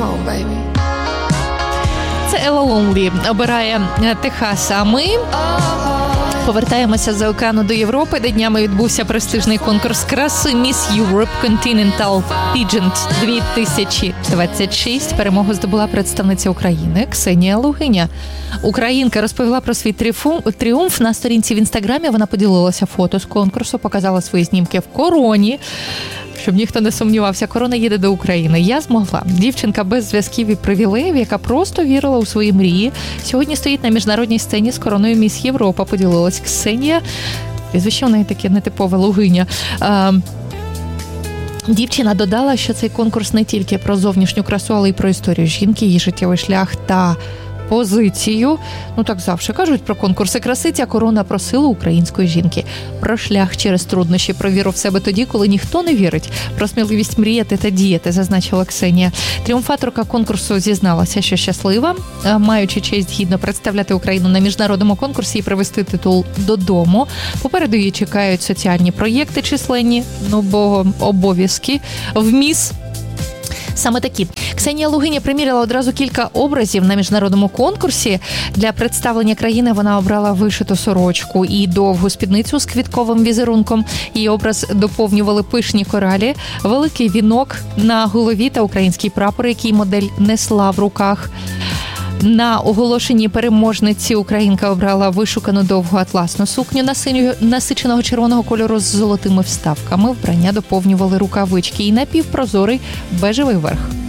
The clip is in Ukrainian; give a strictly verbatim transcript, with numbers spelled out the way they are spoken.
Це Ела Лонлі обирає Техас, а ми повертаємося з океану до Європи, де днями відбувся престижний конкурс краси Miss Europe Continental Pageant дві тисячі двадцять шість. Перемогу здобула представниця України Ксенія Лугиня. Українка розповіла про свій тріумф на сторінці в Інстаграмі. Вона поділилася фото з конкурсу, показала свої знімки в короні. Щоб ніхто не сумнівався, корона їде до України. Я змогла. Дівчинка без зв'язків і привілеїв, яка просто вірила у свої мрії, сьогодні стоїть на міжнародній сцені з короною Міс Європа, поділилась Ксенія. Прізвище в неї таке нетипове, Лугиня. Дівчина додала, що цей конкурс не тільки про зовнішню красу, але й про історію жінки, її життєвий шлях та позицію. Ну так завжди кажуть про конкурси краси, ця корона про силу української жінки. Про шлях через труднощі, про віру в себе тоді, коли ніхто не вірить. Про сміливість мріяти та діяти, зазначила Ксенія. Тріумфаторка конкурсу зізналася, що щаслива, маючи честь гідно представляти Україну на міжнародному конкурсі і привезти титул додому. Попереду її чекають соціальні проєкти численні, ну бо обов'язки в міс. Саме такі. Ксенія Лугиня приміряла одразу кілька образів на міжнародному конкурсі. Для представлення країни вона обрала вишиту сорочку і довгу спідницю з квітковим візерунком. Її образ доповнювали пишні коралі, великий вінок на голові та український прапор, який модель несла в руках. На оголошенні переможниці українка обрала вишукану довгу атласну сукню насиченого червоного кольору з золотими вставками. Вбрання доповнювали рукавички і напівпрозорий бежевий верх.